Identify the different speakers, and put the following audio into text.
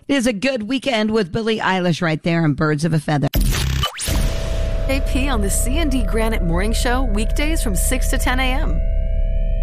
Speaker 1: It is a good weekend with Billie Eilish right there on Birds of a Feather.
Speaker 2: AP on the C&D Granite Morning Show, weekdays from 6 to 10 a.m.